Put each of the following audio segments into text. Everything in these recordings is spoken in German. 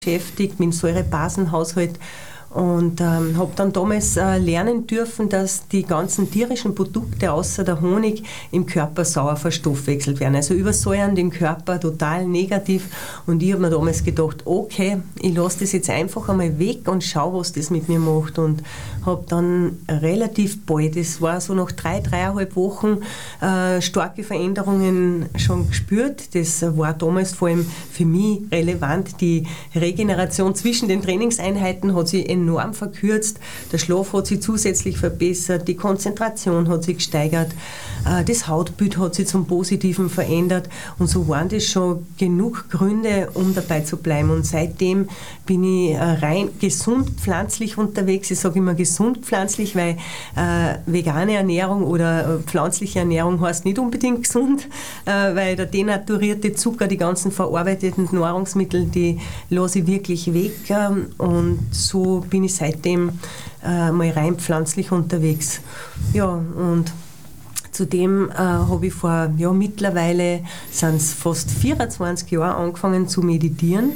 beschäftigt mit Säurebasenhaushalt und habe dann damals lernen dürfen, dass die ganzen tierischen Produkte außer der Honig im Körper sauer verstoffwechselt werden. Also übersäuern den Körper total negativ und ich habe mir damals gedacht, okay, ich lasse das jetzt einfach einmal weg und schaue, was das mit mir macht und habe dann relativ bald, das war so nach 3,5 Wochen, starke Veränderungen schon gespürt. Das war damals vor allem für mich relevant. Die Regeneration zwischen den Trainingseinheiten hat sich enorm verkürzt, der Schlaf hat sich zusätzlich verbessert, die Konzentration hat sich gesteigert, das Hautbild hat sich zum Positiven verändert und so waren das schon genug Gründe, um dabei zu bleiben. Und seitdem bin ich rein gesund pflanzlich unterwegs. Ich sage immer gesund pflanzlich, weil vegane Ernährung oder pflanzliche Ernährung heißt nicht unbedingt gesund, weil der denaturierte Zucker, die ganzen verarbeiteten Nahrungsmittel, die lasse ich wirklich weg und so bin ich seitdem mal rein pflanzlich unterwegs. Ja, und zudem habe ich mittlerweile sind es fast 24 Jahre angefangen zu meditieren.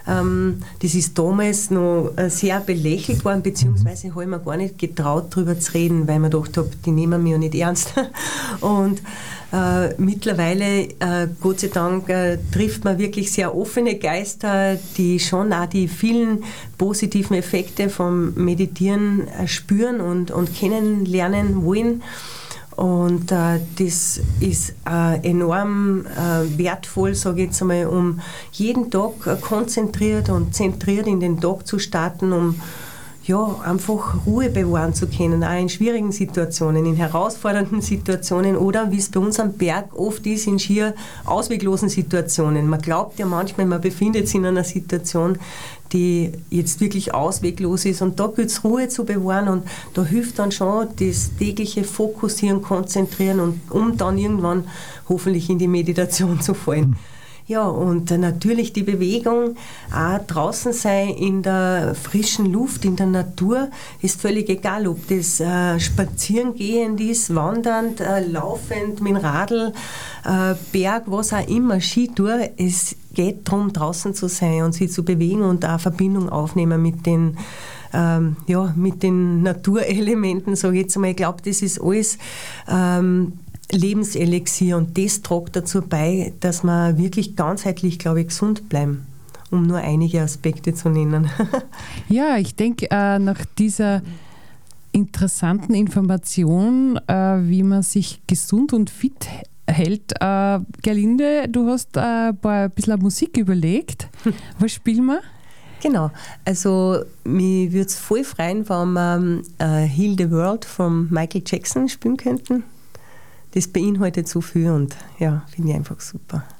Das ist damals noch sehr belächelt worden, beziehungsweise habe ich mir gar nicht getraut, darüber zu reden, weil ich mir gedacht habe, die nehmen mich ja nicht ernst. Und mittlerweile, Gott sei Dank, trifft man wirklich sehr offene Geister, die schon auch die vielen positiven Effekte vom Meditieren spüren und kennenlernen wollen. Und das ist enorm wertvoll, sage ich jetzt einmal, um jeden Tag konzentriert und zentriert in den Tag zu starten, um einfach Ruhe bewahren zu können, auch in schwierigen Situationen, in herausfordernden Situationen oder, wie es bei uns am Berg oft ist, in schier ausweglosen Situationen. Man glaubt ja manchmal, man befindet sich in einer Situation, die jetzt wirklich ausweglos ist und da gilt es, Ruhe zu bewahren und da hilft dann schon das tägliche Fokussieren, Konzentrieren und um dann irgendwann hoffentlich in die Meditation zu fallen. Ja, und natürlich die Bewegung, auch draußen sein in der frischen Luft, in der Natur, ist völlig egal, ob das spazierengehend ist, wandernd, laufend, mit dem Radl, Berg, was auch immer, Skitour. Es geht darum, draußen zu sein und sich zu bewegen und auch Verbindung aufnehmen mit den Naturelementen, sage ich jetzt einmal. Ich glaube, das ist alles Lebenselixier und das trägt dazu bei, dass wir wirklich ganzheitlich, glaube ich, gesund bleiben, um nur einige Aspekte zu nennen. Ja, ich denke, nach dieser interessanten Information, wie man sich gesund und fit hält, Gerlinde, du hast ein bisschen Musik überlegt. Was spielen wir? Genau, also mich würde es voll freuen, wenn wir Heal the World von Michael Jackson spielen könnten. Das beinhaltet so viel und ja, finde ich einfach super.